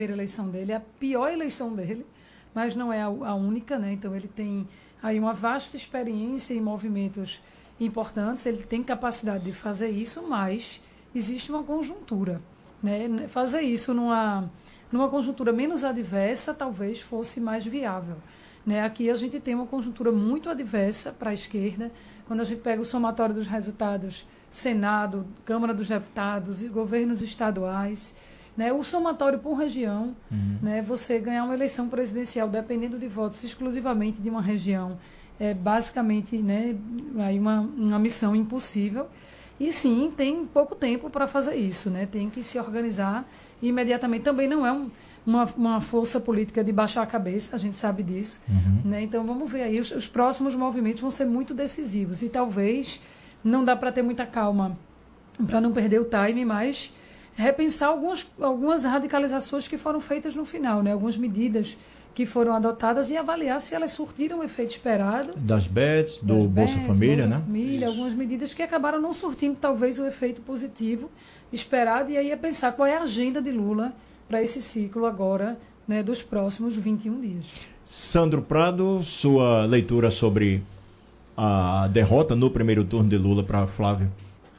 primeira eleição dele, é a pior eleição dele, mas não é a única, né? Então ele tem aí uma vasta experiência em movimentos importantes, ele tem capacidade de fazer isso, mas existe uma conjuntura, né? Fazer isso numa conjuntura menos adversa talvez fosse mais viável, né? Aqui a gente tem uma conjuntura muito adversa para a esquerda, quando a gente pega o somatório dos resultados, Senado, Câmara dos Deputados e governos estaduais, né? O somatório por região, né? Você ganhar uma eleição presidencial dependendo de votos exclusivamente de uma região é basicamente, né, aí uma missão impossível. E sim, tem pouco tempo para fazer isso, né? Tem que se organizar imediatamente. Também não é uma força política de baixar a cabeça, a gente sabe disso. Né? Então vamos ver aí, os próximos movimentos vão ser muito decisivos. E talvez não dá para ter muita calma para não perder o time, mas repensar algumas radicalizações que foram feitas no final, né? Algumas medidas que foram adotadas e avaliar se elas surtiram o efeito esperado. Das BETs, do Bolsa Família, né? Família, algumas medidas que acabaram não surtindo talvez o efeito positivo esperado, e aí é pensar qual é a agenda de Lula para esse ciclo agora, né, dos próximos 21 dias. Sandro Prado, sua leitura sobre a derrota no primeiro turno de Lula para Flávio.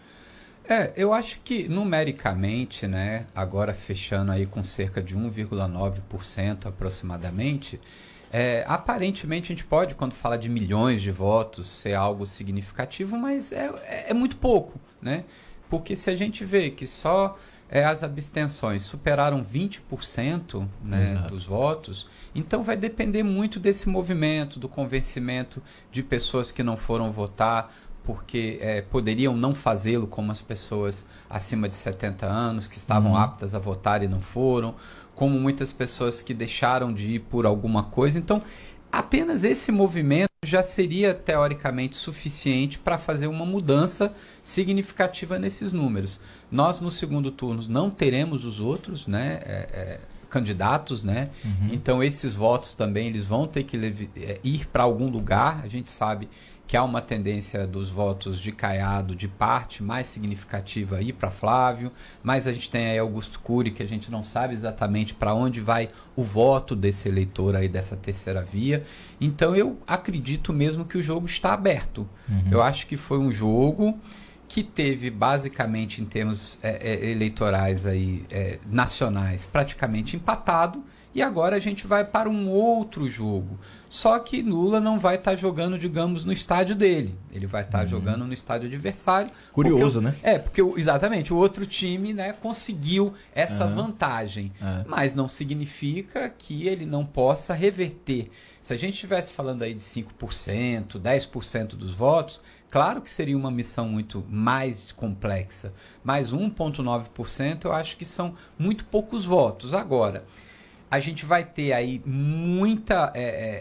Eu acho que numericamente, né, agora fechando aí com cerca de 1,9% aproximadamente, aparentemente a gente pode, quando fala de milhões de votos, ser algo significativo, mas é muito pouco, né? Porque se a gente vê que só as abstenções superaram 20%, né, dos votos, então vai depender muito desse movimento, do convencimento de pessoas que não foram votar, porque poderiam não fazê-lo, como as pessoas acima de 70 anos, que estavam aptas a votar e não foram, como muitas pessoas que deixaram de ir por alguma coisa. Então, apenas esse movimento já seria, teoricamente, suficiente para fazer uma mudança significativa nesses números. Nós, no segundo turno, não teremos os outros, né, candidatos, né? Então, esses votos também eles vão ter que ir para algum lugar. A gente sabe que há uma tendência dos votos de Caiado, de parte mais significativa aí para Flávio, mas a gente tem aí Augusto Cury, que a gente não sabe exatamente para onde vai o voto desse eleitor aí dessa terceira via. Então eu acredito mesmo que o jogo está aberto. Eu acho que foi um jogo que teve basicamente em termos eleitorais aí, nacionais praticamente empatado. E agora a gente vai para um outro jogo. Só que Lula não vai estar jogando, digamos, no estádio dele. Ele vai estar jogando no estádio adversário. Curioso, né? Porque exatamente, o outro time, né, conseguiu essa vantagem. Mas não significa que ele não possa reverter. Se a gente estivesse falando aí de 5%, 10% dos votos, claro que seria uma missão muito mais complexa. Mas 1,9% eu acho que são muito poucos votos. Agora, a gente vai ter aí muita...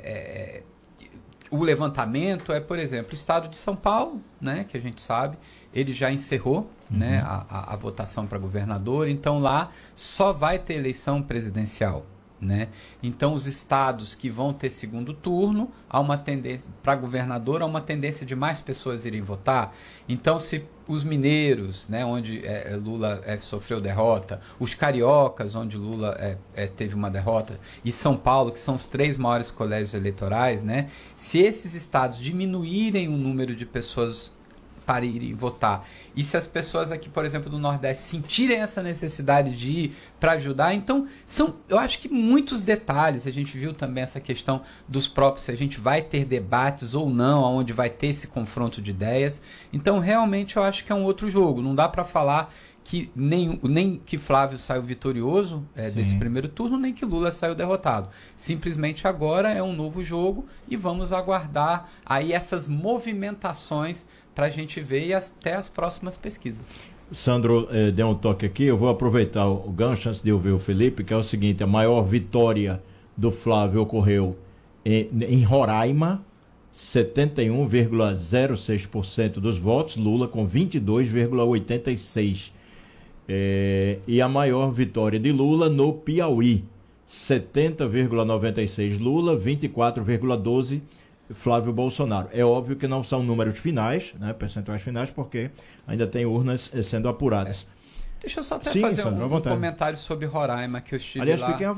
o levantamento por exemplo, o estado de São Paulo, né, que a gente sabe, ele já encerrou, né, a votação para governador, então lá só vai ter eleição presidencial, né? Então os estados que vão ter segundo turno, há uma tendência para governador, há uma tendência de mais pessoas irem votar. Então se os mineiros, né, onde Lula sofreu derrota, os cariocas, onde Lula teve uma derrota, e São Paulo, que são os 3 maiores colégios eleitorais, né, se esses estados diminuírem o número de pessoas para irem votar, e se as pessoas aqui, por exemplo, do Nordeste sentirem essa necessidade de ir para ajudar, então eu acho que muitos detalhes. A gente viu também essa questão dos próprios, se a gente vai ter debates ou não, onde vai ter esse confronto de ideias. Então realmente eu acho que é um outro jogo, não dá para falar que nem que Flávio saiu vitorioso desse primeiro turno, nem que Lula saiu derrotado. Simplesmente agora é um novo jogo e vamos aguardar aí essas movimentações para a gente ver e até as próximas pesquisas. Sandro deu um toque aqui, eu vou aproveitar o gancho antes de eu ver o Felipe, que é o seguinte: a maior vitória do Flávio ocorreu em Roraima, 71,06% dos votos, Lula com 22,86%. E a maior vitória de Lula no Piauí, 70,96% Lula, 24,12% Flávio Bolsonaro. É óbvio que não são números finais, né, percentuais finais, porque ainda tem urnas sendo apuradas. Deixa eu só até fazer um comentário sobre Roraima, que eu estive lá.